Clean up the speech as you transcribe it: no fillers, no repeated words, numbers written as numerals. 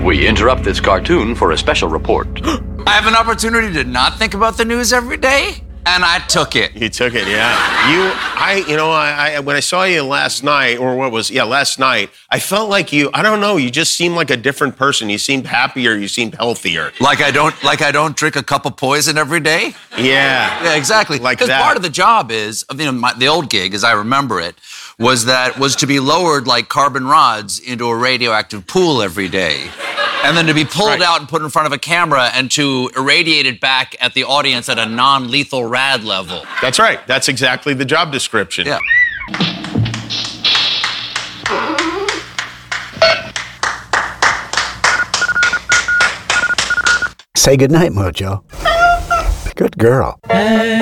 We interrupt this cartoon for a special report. I have an opportunity to not think about the news every day, and I took it. You took it, yeah. When I saw you last night, last night, I felt like you just seemed like a different person. You seemed happier, you seemed healthier. Like I don't drink a cup of poison every day? Yeah. Yeah, exactly. Like Because that. part of the job is, the old gig, as I remember it, was to be lowered like carbon rods into a radioactive pool every day. And then to be pulled out and put in front of a camera and to irradiate it back at the audience at a non-lethal rad level. That's right. That's exactly the job description. Yeah. Say goodnight, Mojo. Good girl.